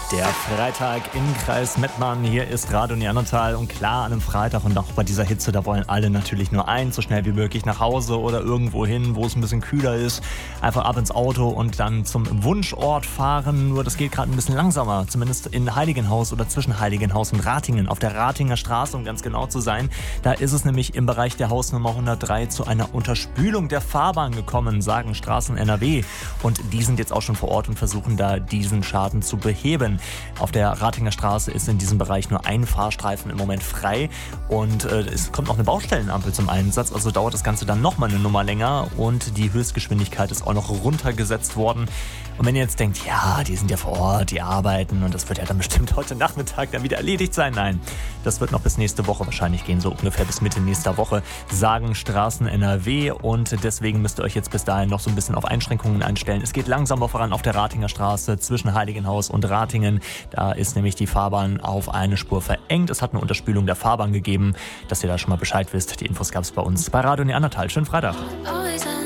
Der Freitag im Kreis Mettmann, hier ist Radio Neandertal und klar, an einem Freitag und auch bei dieser Hitze, da wollen alle natürlich nur eins, so schnell wie möglich nach Hause oder irgendwo hin, wo es ein bisschen kühler ist, einfach ab ins Auto und dann zum Wunschort fahren, nur das geht gerade ein bisschen langsamer, zumindest in Heiligenhaus oder zwischen Heiligenhaus und Ratingen, auf der Ratinger Straße, um ganz genau zu sein. Da ist es nämlich im Bereich der Hausnummer 103 zu einer Unterspülung der Fahrbahn gekommen, sagen Straßen NRW, und die sind jetzt auch schon vor Ort und versuchen da diesen Schaden zu beheben. Auf der Ratinger Straße ist in diesem Bereich nur ein Fahrstreifen im Moment frei und es kommt noch eine Baustellenampel zum Einsatz, also dauert das Ganze dann nochmal eine Nummer länger und die Höchstgeschwindigkeit ist auch noch runtergesetzt worden. Und wenn ihr jetzt denkt, ja, die sind ja vor Ort, die arbeiten und das wird ja dann bestimmt heute Nachmittag dann wieder erledigt sein. Nein, das wird noch bis nächste Woche wahrscheinlich gehen, so ungefähr bis Mitte nächster Woche, sagen Straßen NRW, und deswegen müsst ihr euch jetzt bis dahin noch so ein bisschen auf Einschränkungen einstellen. Es geht langsamer voran auf der Ratinger Straße zwischen Heiligenhaus und Ratingen. Da ist nämlich die Fahrbahn auf eine Spur verengt. Es hat eine Unterspülung der Fahrbahn gegeben, dass ihr da schon mal Bescheid wisst. Die Infos gab es bei uns bei Radio Neandertal. Schönen Freitag.